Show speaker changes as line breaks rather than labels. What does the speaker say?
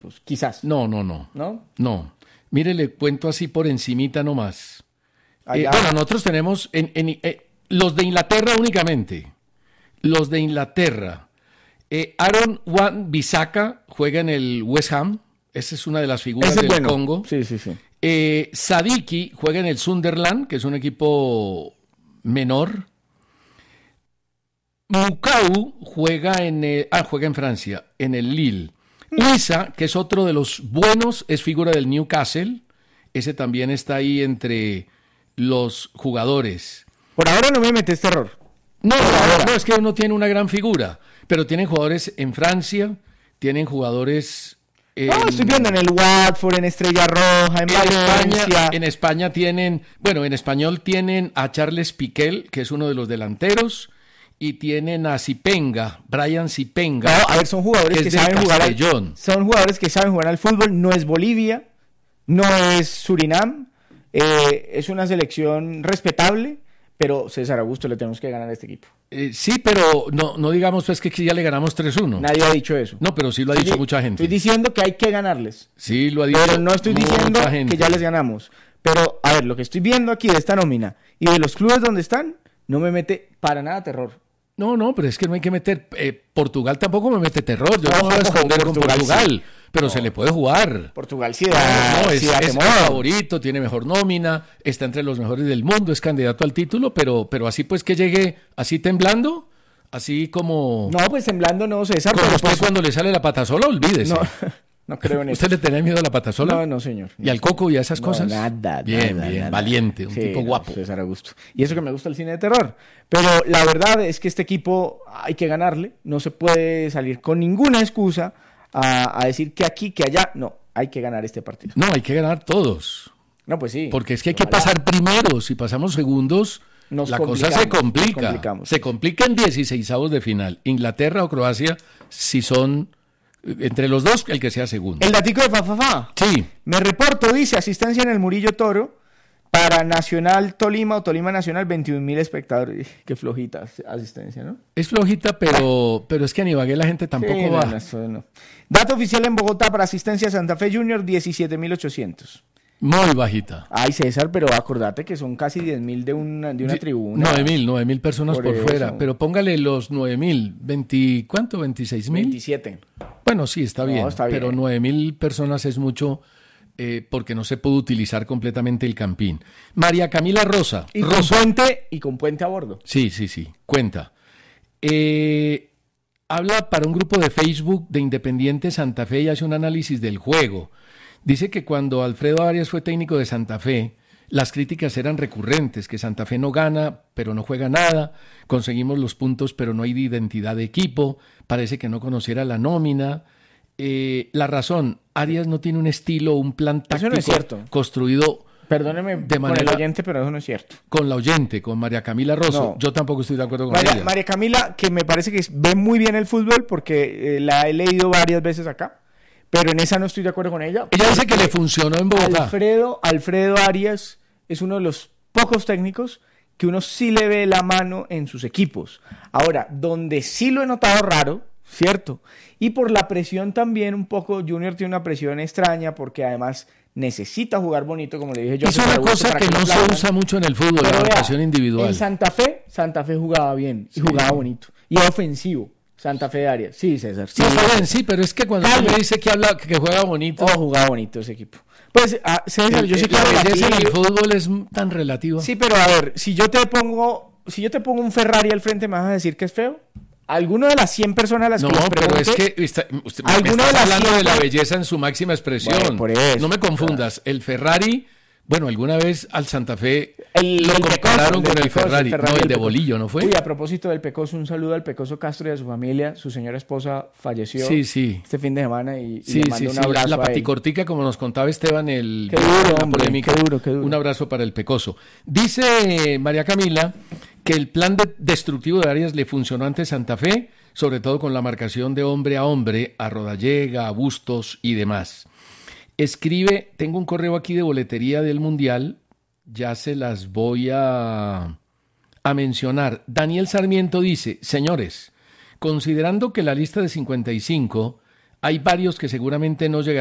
Pues quizás.
No.
¿No?
Mire, le cuento así por encimita nomás.
Allá.
Bueno, nosotros tenemos los de Inglaterra únicamente. Los de Inglaterra. Aaron Wan-Bissaka juega en el West Ham. Esa es una de las figuras
Ese es
del
bueno.
Congo.
Sí.
Sadiki juega en el Sunderland, que es un equipo menor. Mukau juega en Francia, en el Lille. Wissa, que es otro de los buenos, es figura del Newcastle. Ese también está ahí entre los jugadores.
Por ahora no me metes terror.
No, es que uno tiene una gran figura, pero tienen jugadores en Francia, tienen jugadores
estoy viendo en el Watford, en Estrella Roja, en Valencia.
En España tienen, en español tienen a Charles Piquel, que es uno de los delanteros, y tienen a Brian Zipenga.
No, a ver, son jugadores que saben jugar. Son jugadores que saben jugar al fútbol. No es Bolivia, no es Surinam, es una selección respetable, pero César Augusto le tenemos que ganar a este equipo.
Sí, pero no digamos pues que ya le ganamos 3-1.
Nadie ha dicho eso.
No, pero sí lo ha dicho mucha gente.
Estoy diciendo que hay que ganarles.
Sí, lo ha dicho.
Pero no estoy diciendo que ya les ganamos. Pero, a ver, lo que estoy viendo aquí de esta nómina y de los clubes donde están, no me mete para nada terror.
No, pero es que no hay que meter... Portugal tampoco me mete terror. Yo no voy a esconder con Portugal, sí. Pero se le puede jugar.
Portugal sí da
es favorito, tiene mejor nómina, está entre los mejores del mundo, es candidato al título, pero así pues que llegue así temblando, así como...
No, pues temblando no, César.
Como usted cuando le sale la patasola, olvídese.
No creo en eso.
¿Usted le tenía miedo a la patasola?
No, señor.
¿Y al coco y a esas cosas?
Nada.
Bien, valiente, un tipo guapo.
César Augusto. Y eso que me gusta el cine de terror. Pero la verdad es que este equipo hay que ganarle. No se puede salir con ninguna excusa a decir que aquí, que allá. No, hay que ganar este partido.
No, hay que ganar todos.
No, pues sí.
Porque es que hay que pasar primero. Si pasamos segundos, la cosa se complica. Se complica en 16avos de final. Inglaterra o Croacia, si son... Entre los dos, el que sea segundo.
El datico de Fa.
Sí.
Me reporto, dice, asistencia en el Murillo Toro para Nacional Tolima o Tolima Nacional, 21.000 espectadores. Qué flojita asistencia, ¿no?
Es flojita, pero es que en Ibagué la gente tampoco va.
No. Dato oficial en Bogotá para asistencia a Santa Fe Junior, 17.800.
Muy bajita.
Ay, César, pero acordate que son casi 10.000 de una tribuna.
9.000 personas por fuera. Pero póngale los 9.000. ¿Cuánto? ¿26.000?
27.
Bueno, sí, está bien. Pero 9.000 personas es mucho porque no se puede utilizar completamente el Campín. María Camila Rosa.
Con puente a bordo.
Sí. Cuenta. Habla para un grupo de Facebook de Independiente Santa Fe y hace un análisis del juego. Dice que cuando Alfredo Arias fue técnico de Santa Fe, las críticas eran recurrentes, que Santa Fe no gana, pero no juega nada, conseguimos los puntos, pero no hay identidad de equipo, parece que no conociera la nómina. La razón, Arias no tiene un estilo, un plan táctico construido...
Perdóneme con el oyente, pero eso no es cierto.
Con la oyente, con María Camila Rosso. No. Yo tampoco estoy de acuerdo con ella.
María Camila, que me parece que ve muy bien el fútbol, porque la he leído varias veces acá. Pero en esa no estoy de acuerdo con ella.
Ella dice que le funcionó en Bogotá.
Alfredo Arias es uno de los pocos técnicos que uno sí le ve la mano en sus equipos. Ahora, donde sí lo he notado raro, ¿cierto? Y por la presión también un poco, Junior tiene una presión extraña porque además necesita jugar bonito, como le dije yo.
Es una cosa que no se usa mucho en el fútbol, la presión individual.
En Santa Fe jugaba bien y jugaba bonito. Y era ofensivo. Santa Fe de Arias. Sí, César.
Sí, está bien, sí, pero es que cuando usted me dice que juega bonito...
jugaba bonito ese equipo. Pues, César, yo sé que
la belleza en el fútbol es tan relativa.
Sí, pero a ver, si yo te pongo un Ferrari al frente, ¿me vas a decir que es feo? ¿Alguno de las 100 personas a las que les pregunte?
No, pero es que usted me está hablando de la belleza en su máxima expresión. Bueno,
por eso,
no me confundas. El Ferrari... Bueno, alguna vez al Santa Fe lo compararon con el Ferrari. No, el de Bolillo, ¿no fue?
Uy, a propósito del Pecoso, un saludo al Pecoso Castro y a su familia. Su señora esposa falleció este fin de semana y le mando un abrazo
la paticortica, como nos contaba Esteban,
qué duro, hombre,
polémica. Qué duro. Un abrazo para el Pecoso. Dice María Camila que el plan destructivo de Arias le funcionó ante Santa Fe, sobre todo con la marcación de hombre, a Rodallega, a Bustos y demás. Escribe, tengo un correo aquí de boletería del Mundial, ya se las voy a mencionar. Daniel Sarmiento dice, señores, considerando que la lista de 55 hay varios que seguramente no llegarán